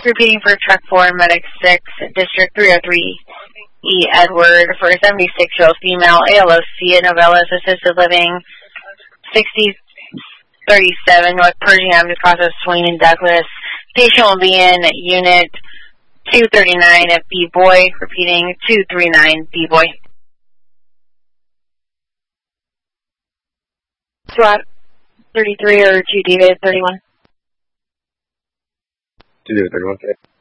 Repeating for truck 4, medic 6, district 303, E. Edward, for a 76-year-old female, ALOC at Novellas Assisted Living, 6037 North Pershing Avenue, Casa Swain and Douglas. Patient will be in unit 239 at B-Boy, repeating 239 B-Boy. SWAT 33 or 2 David 31? 2 David 31, okay.